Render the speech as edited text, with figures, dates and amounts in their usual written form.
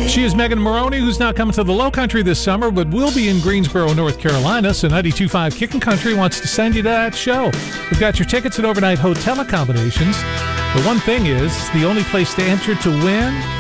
She is Megan Maroney, who's not coming to the Low Country this summer, but will be in Greensboro, North Carolina. So 92.5 Kickin' Country wants to send you to that show. We've got your tickets and overnight hotel accommodations. The one thing is, the only place to enter to win